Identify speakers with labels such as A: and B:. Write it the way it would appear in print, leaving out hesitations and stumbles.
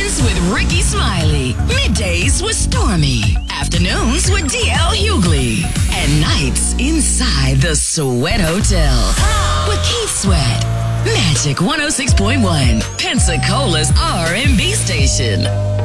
A: Mornings with Ricky Smiley. Middays with Stormy. Afternoons with DL Hughley. And nights inside the Sweat Hotel with Keith Sweat. Magic 106.1, Pensacola's R&B station.